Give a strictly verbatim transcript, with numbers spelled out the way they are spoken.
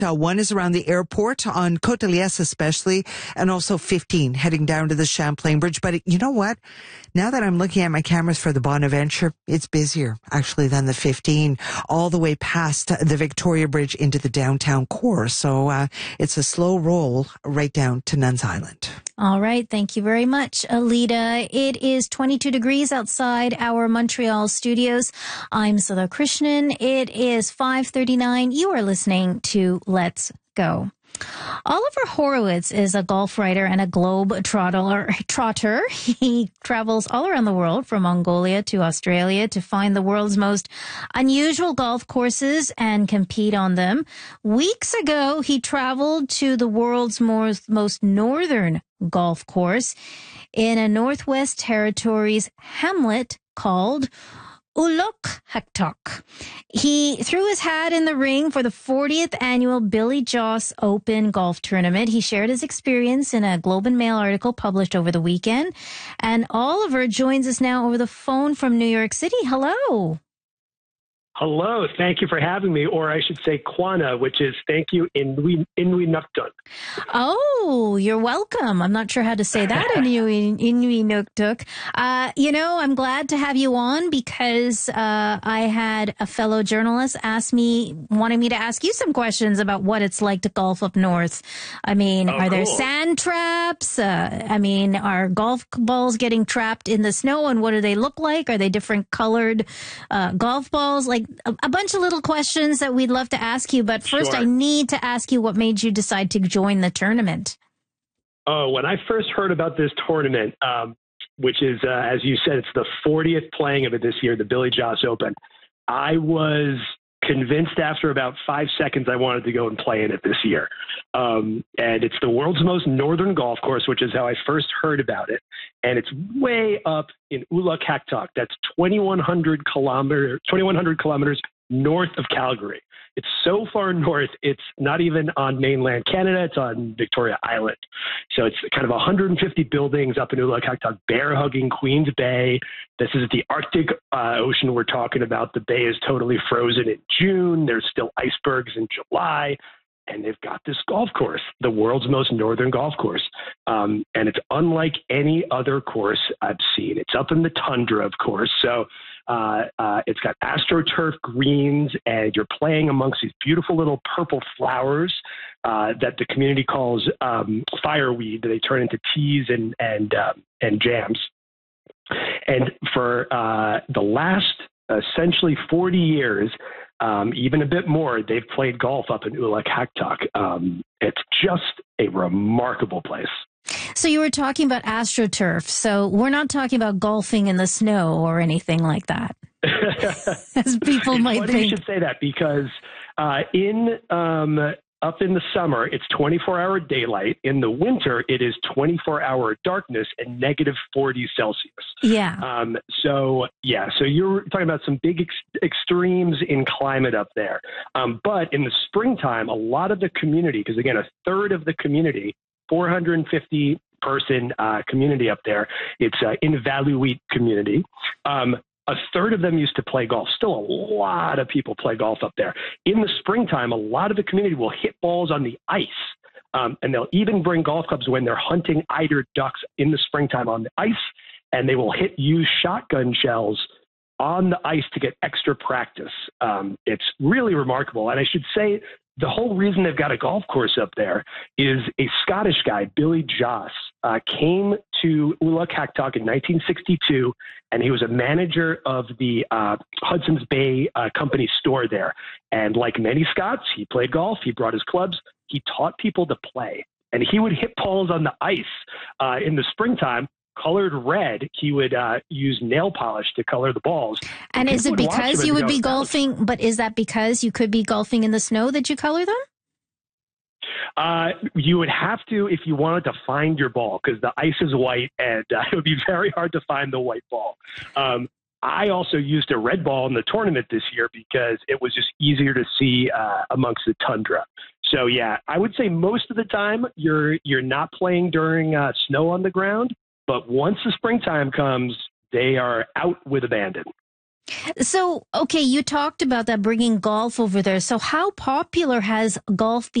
Uh, one is around the airport on Côte de Liesse especially, and also fifteen heading down to the Champlain Bridge. But it, you know what? Now that I'm looking at my cameras for the Bonaventure, it's busier actually than the fifteen, all the way past the Victoria Bridge into the downtown core. So uh, it's a slow roll right down to Nuns Island. All right. Thank you very much, Alita. It is twenty-two degrees outside our Montreal studios. I'm Sudha Krishnan. It is five thirty-nine. You are listening to Let's Go. Oliver Horowitz is a golf writer and a globe trotter. trotter. He travels all around the world, from Mongolia to Australia, to find the world's most unusual golf courses and compete on them. Weeks ago, he traveled to the world's most, most northern golf course in a Northwest Territories hamlet called Uluk-Haktok. He threw his hat in the ring for the fortieth annual Billy Joss Open Golf Tournament. He shared his experience in a Globe and Mail article published over the weekend. And Oliver joins us now over the phone from New York City. Hello. Hello, thank you for having me, or I should say Kwana, which is thank you Inui Inuinuktun. Oh, you're welcome. I'm not sure how to say that in Inuinuktun. Uh, you know, I'm glad to have you on because uh, I had a fellow journalist ask me, wanting me to ask you some questions about what it's like to golf up north. I mean, oh, are there cool. sand traps? Uh, I mean, are golf balls getting trapped in the snow, and what do they look like? Are they different colored uh, golf balls? Like, A, a bunch of little questions that we'd love to ask you, but first Sure. I need to ask you what made you decide to join the tournament. Oh, when I first heard about this tournament, um, which is, uh, as you said, it's the fortieth playing of it this year, the Billy Joss Open, I was convinced after about five seconds I wanted to go and play in it this year. Um, and it's the world's most northern golf course, which is how I first heard about it. And it's way up in Uluk-Haktok. That's twenty-one hundred kilometers, twenty-one hundred kilometers north of Calgary. It's so far north, it's not even on mainland Canada. It's on Victoria Island. So it's kind of one hundred fifty buildings up in Uluk-Haktok, bear-hugging Queens Bay. This is the Arctic uh, Ocean we're talking about. The bay is totally frozen in June. There's still icebergs in July. And they've got this golf course, the world's most northern golf course. Um, and it's unlike any other course I've seen. It's up in the tundra, of course. So uh, uh, it's got AstroTurf greens, and you're playing amongst these beautiful little purple flowers uh, that the community calls um, fireweed. They turn into teas and, and, um, and jams. And for uh, the last essentially forty years, Um, even a bit more, they've played golf up in Uluk-Haktok. Um, it's just a remarkable place. So you were talking about AstroTurf. So we're not talking about golfing in the snow or anything like that, as people it's might funny think. You should say that because uh, in um, up in the summer, it's twenty-four hour daylight. In the winter, it is twenty-four hour darkness and negative forty Celsius. Yeah. Um, so, yeah, so you're talking about some big ex- extremes in climate up there. Um, but in the springtime, a lot of the community, because again, a third of the community, four hundred fifty person uh, community up there, it's an Inuvialuit community. Um, A third of them used to play golf. Still a lot of people play golf up there. In the springtime, a lot of the community will hit balls on the ice. Um, and they'll even bring golf clubs when they're hunting eider ducks in the springtime on the ice. And they will hit used shotgun shells on the ice to get extra practice. Um, it's really remarkable. And I should say, the whole reason they've got a golf course up there is a Scottish guy, Billy Joss, uh, came to Uluk-Haktok in nineteen sixty-two, and he was a manager of the uh, Hudson's Bay uh, Company store there. And like many Scots, he played golf. He brought his clubs. He taught people to play. And he would hit balls on the ice uh, in the springtime, colored red. He would uh, use nail polish to color the balls. And is it because you would be go, golfing, but is that because you could be golfing in the snow that you color them? Uh, you would have to if you wanted to find your ball, because the ice is white, and uh, it would be very hard to find the white ball. Um, I also used a red ball in the tournament this year because it was just easier to see uh, amongst the tundra. So, yeah, I would say most of the time you're you're not playing during uh, snow on the ground. But once the springtime comes, they are out with abandon. So, okay, you talked about that bringing golf over there. So how popular has golf